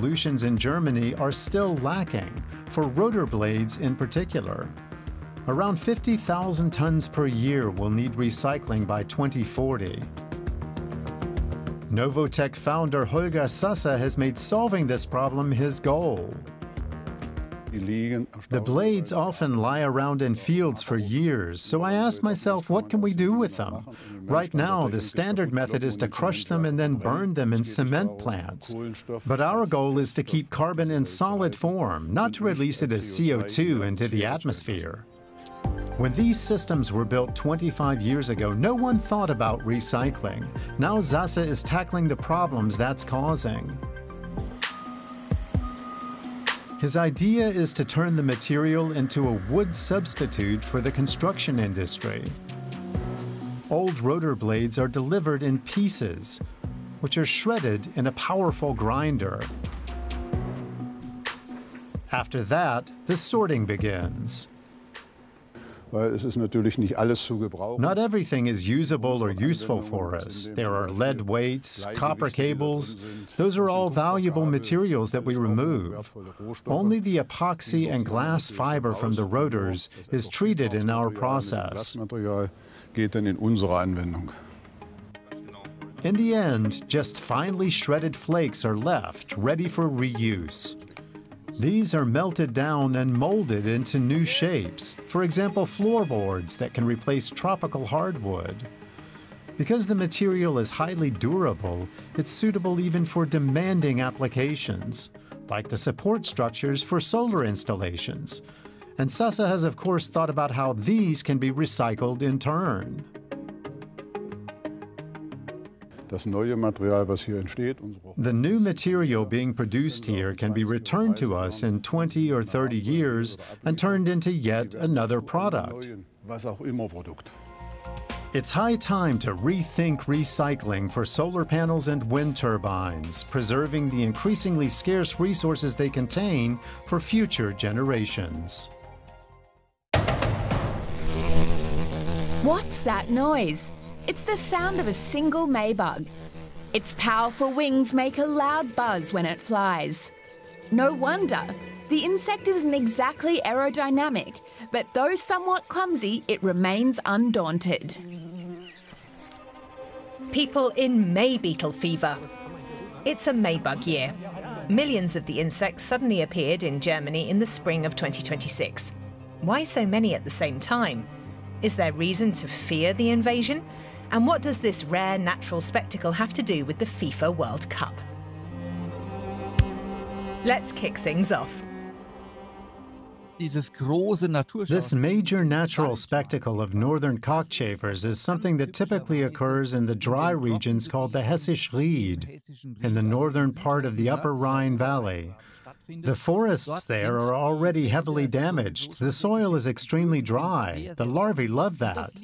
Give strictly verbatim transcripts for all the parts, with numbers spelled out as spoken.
solutions in Germany are still lacking, for rotor blades in particular. Around fifty thousand tons per year will need recycling by twenty forty. Novotec founder Holger Sasse has made solving this problem his goal. The blades often lie around in fields for years, so I asked myself, what can we do with them? Right now, the standard method is to crush them and then burn them in cement plants. But our goal is to keep carbon in solid form, not to release it as C O two into the atmosphere. When these systems were built twenty-five years ago, no one thought about recycling. Now Sasse is tackling the problems that's causing. His idea is to turn the material into a wood substitute for the construction industry. Old rotor blades are delivered in pieces, which are shredded in a powerful grinder. After that, the sorting begins. Not everything is usable or useful for us. There are lead weights, copper cables. Those are all valuable materials that we remove. Only the epoxy and glass fiber from the rotors is treated in our process. In the end, just finely shredded flakes are left, ready for reuse. These are melted down and molded into new shapes, for example, floorboards that can replace tropical hardwood. Because the material is highly durable, it's suitable even for demanding applications, like the support structures for solar installations. And Sasse has, of course, thought about how these can be recycled in turn. The new material being produced here can be returned to us in twenty or thirty years and turned into yet another product. It's high time to rethink recycling for solar panels and wind turbines, preserving the increasingly scarce resources they contain for future generations. What's that noise? It's the sound of a single Maybug. Its powerful wings make a loud buzz when it flies. No wonder. The insect isn't exactly aerodynamic, but though somewhat clumsy, it remains undaunted. People in May beetle fever. It's a Maybug year. Millions of the insects suddenly appeared in Germany in the spring of twenty twenty-six. Why so many at the same time? Is there reason to fear the invasion? And what does this rare natural spectacle have to do with the FIFA World Cup? Let's kick things off. This major natural spectacle of northern cockchafers is something that typically occurs in the dry regions called the Hessisch Ried, in the northern part of the Upper Rhine Valley. The forests there are already heavily damaged. The soil is extremely dry. The larvae love that.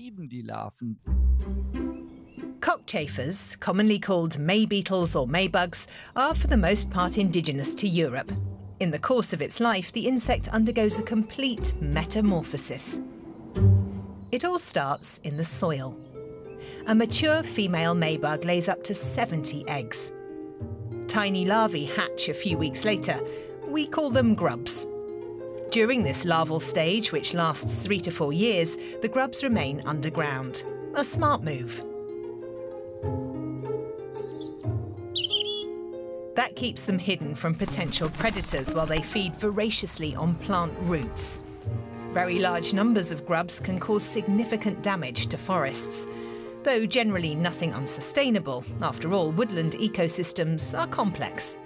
Cockchafers, commonly called May beetles or Maybugs, are for the most part indigenous to Europe. In the course of its life, the insect undergoes a complete metamorphosis. It all starts in the soil. A mature female Maybug lays up to seventy eggs. Tiny larvae hatch a few weeks later. We call them grubs. During this larval stage, which lasts three to four years, the grubs remain underground. A smart move. That keeps them hidden from potential predators while they feed voraciously on plant roots. Very large numbers of grubs can cause significant damage to forests, though generally nothing unsustainable. After all, woodland ecosystems are complex.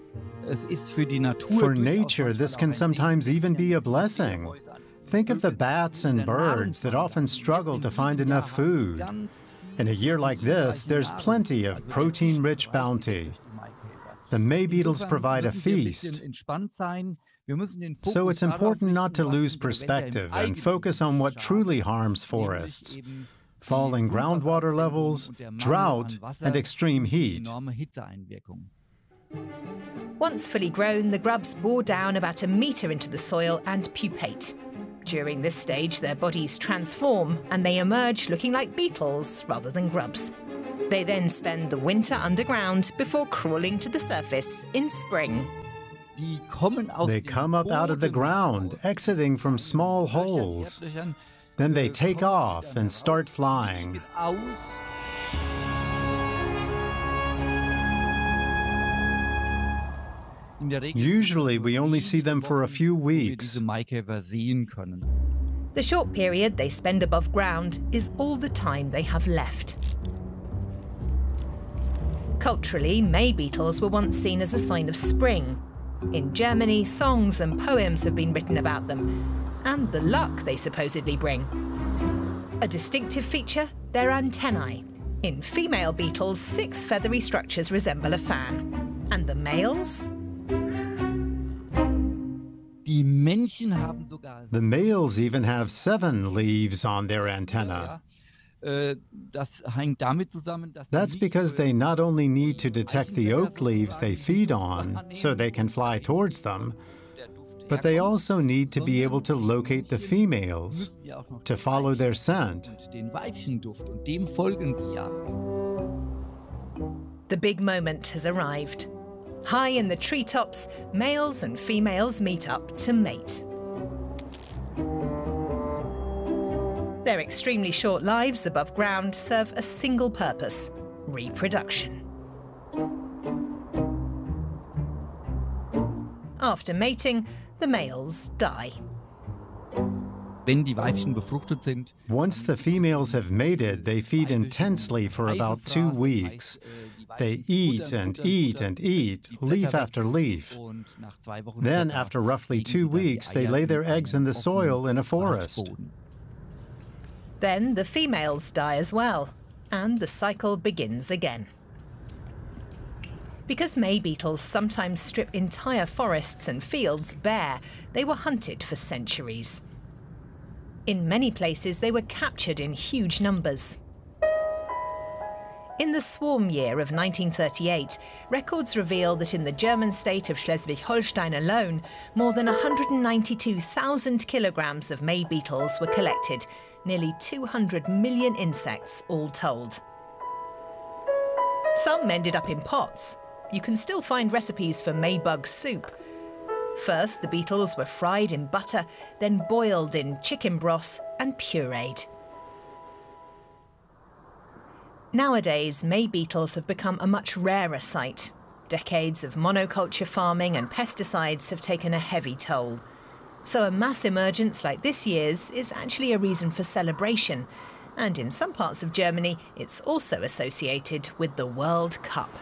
For nature, this can sometimes even be a blessing. Think of the bats and birds that often struggle to find enough food. In a year like this, there's plenty of protein-rich bounty. The May beetles provide a feast. So it's important not to lose perspective and focus on what truly harms forests: falling groundwater levels, drought, and extreme heat. Once fully grown, the grubs bore down about a metre into the soil and pupate. During this stage, their bodies transform and they emerge looking like beetles rather than grubs. They then spend the winter underground before crawling to the surface in spring. They come up out of the ground, exiting from small holes. Then they take off and start flying. Usually, we only see them for a few weeks. The short period they spend above ground is all the time they have left. Culturally, May beetles were once seen as a sign of spring. In Germany, songs and poems have been written about them, and the luck they supposedly bring. A distinctive feature, their antennae. In female beetles, six feathery structures resemble a fan. And the males? The males even have seven leaves on their antenna. That's because they not only need to detect the oak leaves they feed on so they can fly towards them, but they also need to be able to locate the females, to follow their scent. The big moment has arrived. High in the treetops, males and females meet up to mate. Their extremely short lives above ground serve a single purpose: reproduction. After mating, the males die. Once the females have mated, they feed intensely for about two weeks. They eat and eat and eat, leaf after leaf. Then, after roughly two weeks, they lay their eggs in the soil in a forest. Then the females die as well, and the cycle begins again. Because May beetles sometimes strip entire forests and fields bare, they were hunted for centuries. In many places, they were captured in huge numbers. In the swarm year of nineteen thirty-eight, records reveal that in the German state of Schleswig-Holstein alone, more than one hundred ninety-two thousand kilograms of May beetles were collected, nearly two hundred million insects all told. Some ended up in pots. You can still find recipes for Maybug soup. First, the beetles were fried in butter, then boiled in chicken broth and pureed. Nowadays, May beetles have become a much rarer sight. Decades of monoculture farming and pesticides have taken a heavy toll. So a mass emergence like this year's is actually a reason for celebration. And in some parts of Germany, it's also associated with the World Cup.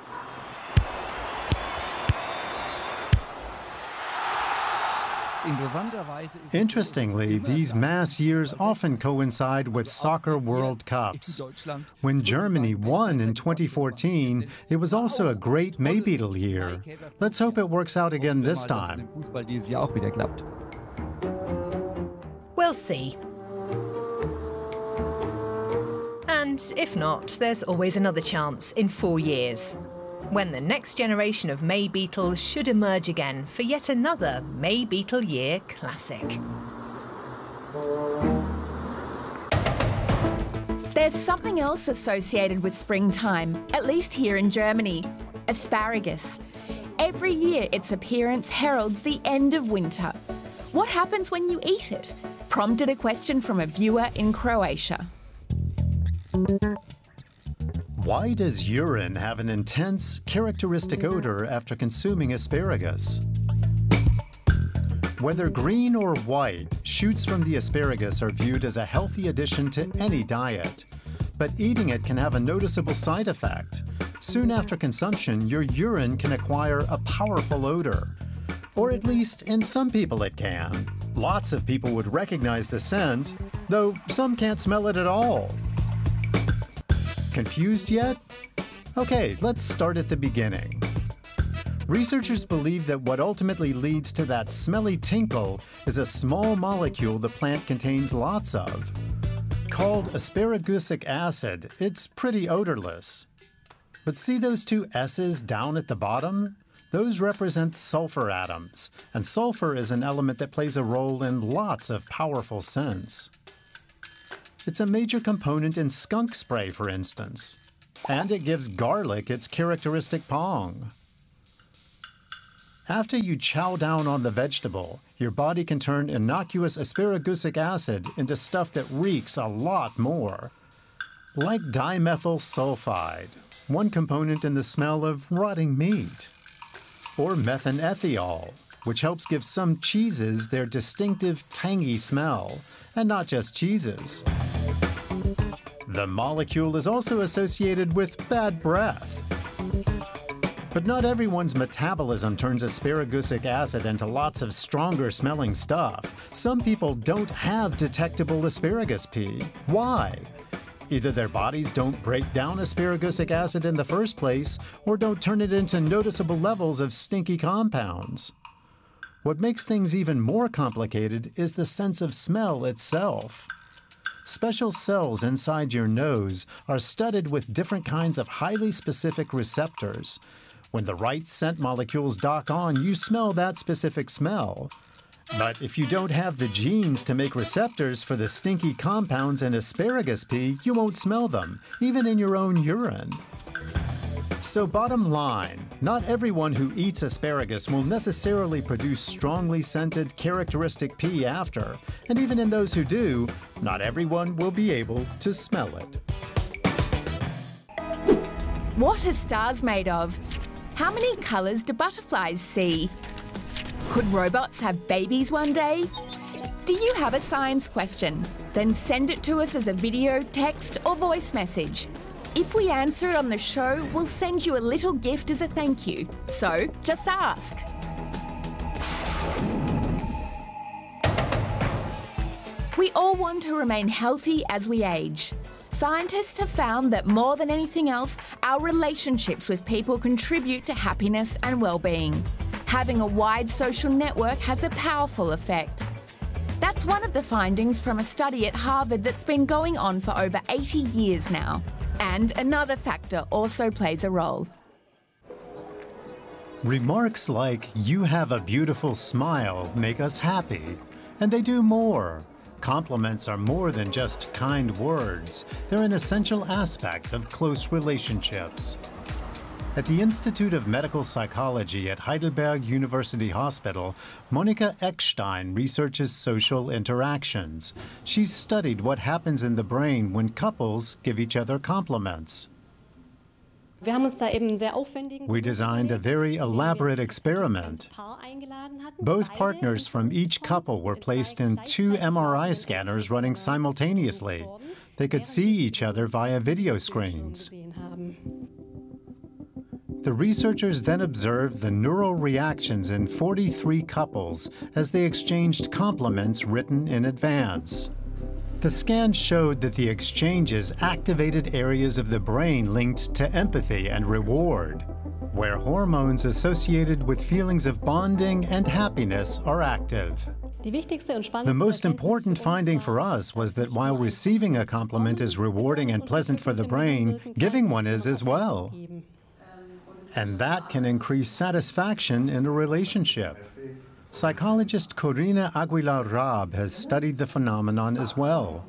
Interestingly, these mass years often coincide with soccer World Cups. When Germany won in twenty fourteen, it was also a great May beetle year. Let's hope it works out again this time. We'll see. And if not, there's always another chance in four years, when the next generation of May beetles should emerge again for yet another May Beetle Year classic. There's something else associated with springtime, at least here in Germany: asparagus. Every year its appearance heralds the end of winter. What happens when you eat it? Prompted a question from a viewer in Croatia. Why does urine have an intense, characteristic odor after consuming asparagus? Whether green or white, shoots from the asparagus are viewed as a healthy addition to any diet. But eating it can have a noticeable side effect. Soon after consumption, your urine can acquire a powerful odor. Or at least in some people it can. Lots of people would recognize the scent, though some can't smell it at all. Confused yet? Okay, let's start at the beginning. Researchers believe that what ultimately leads to that smelly tinkle is a small molecule the plant contains lots of. Called asparagusic acid, it's pretty odorless. But see those two S's down at the bottom? Those represent sulfur atoms, and sulfur is an element that plays a role in lots of powerful scents. It's a major component in skunk spray, for instance. And it gives garlic its characteristic pong. After you chow down on the vegetable, your body can turn innocuous asparagusic acid into stuff that reeks a lot more. Like dimethyl sulfide, one component in the smell of rotting meat. Or methanethiol, which helps give some cheeses their distinctive tangy smell, and not just cheeses. The molecule is also associated with bad breath. But not everyone's metabolism turns asparagusic acid into lots of stronger smelling stuff. Some people don't have detectable asparagus pee. Why? Either their bodies don't break down asparagusic acid in the first place, or don't turn it into noticeable levels of stinky compounds. What makes things even more complicated is the sense of smell itself. Special cells inside your nose are studded with different kinds of highly specific receptors. When the right scent molecules dock on, you smell that specific smell. But if you don't have the genes to make receptors for the stinky compounds in asparagus pea, you won't smell them, even in your own urine. So bottom line, not everyone who eats asparagus will necessarily produce strongly scented, characteristic pee after. And even in those who do, not everyone will be able to smell it. What are stars made of? How many colours do butterflies see? Could robots have babies one day? Do you have a science question? Then send it to us as a video, text or voice message. If we answer it on the show, we'll send you a little gift as a thank you. So just ask. We all want to remain healthy as we age. Scientists have found that more than anything else, our relationships with people contribute to happiness and well-being. Having a wide social network has a powerful effect. That's one of the findings from a study at Harvard that's been going on for over eighty years now. And another factor also plays a role. Remarks like, "You have a beautiful smile," make us happy. And they do more. Compliments are more than just kind words. They're an essential aspect of close relationships. At the Institute of Medical Psychology at Heidelberg University Hospital, Monika Eckstein researches social interactions. She's studied what happens in the brain when couples give each other compliments. We designed a very elaborate experiment. Both partners from each couple were placed in two M R I scanners running simultaneously. They could see each other via video screens. The researchers then observed the neural reactions in forty-three couples as they exchanged compliments written in advance. The scan showed that the exchanges activated areas of the brain linked to empathy and reward, where hormones associated with feelings of bonding and happiness are active. The most important finding for us was that while receiving a compliment is rewarding and pleasant for the brain, giving one is as well. And that can increase satisfaction in a relationship. Psychologist Corinna Aguilar-Raab has studied the phenomenon as well.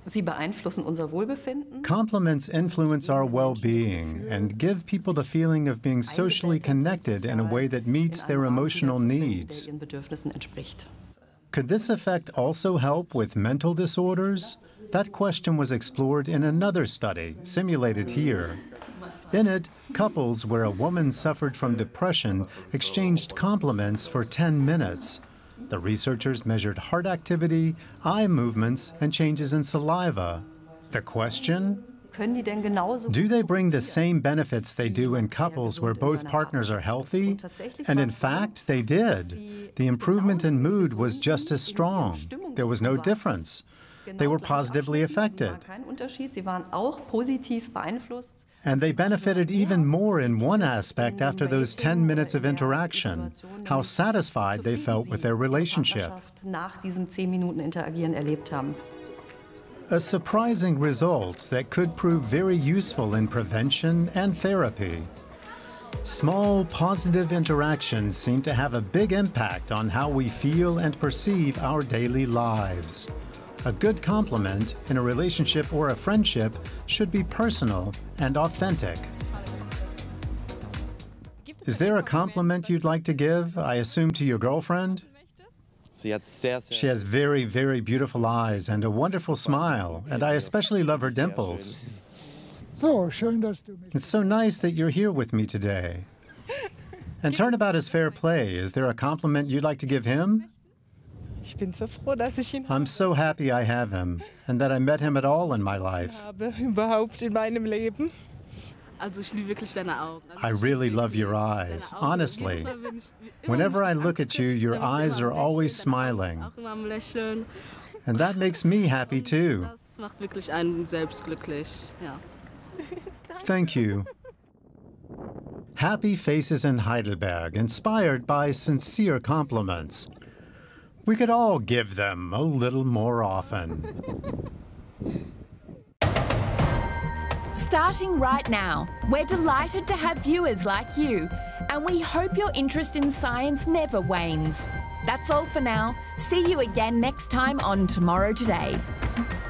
Compliments influence our well-being and give people the feeling of being socially connected in a way that meets their emotional needs. Could this effect also help with mental disorders? That question was explored in another study, simulated here. In it, couples where a woman suffered from depression exchanged compliments for ten minutes. The researchers measured heart activity, eye movements, and changes in saliva. The question? Do they bring the same benefits they do in couples where both partners are healthy? And in fact, they did. The improvement in mood was just as strong. There was no difference. They were positively affected. And they benefited even more in one aspect after those ten minutes of interaction, how satisfied they felt with their relationship. A surprising result that could prove very useful in prevention and therapy. Small, positive interactions seem to have a big impact on how we feel and perceive our daily lives. A good compliment in a relationship or a friendship should be personal and authentic. Is there a compliment you'd like to give, I assume to your girlfriend? She has very, very beautiful eyes and a wonderful smile, and I especially love her dimples. It's so nice that you're here with me today. And Turnabout is fair play. Is there a compliment you'd like to give him? I'm so happy I have him, and that I met him at all in my life. I really love your eyes, honestly. Whenever I look at you, your eyes are always smiling. And that makes me happy too. Thank you. Happy faces in Heidelberg, inspired by sincere compliments. We could all give them a little more often. Starting right now, we're delighted to have viewers like you, and we hope your interest in science never wanes. That's all for now. See you again next time on Tomorrow Today.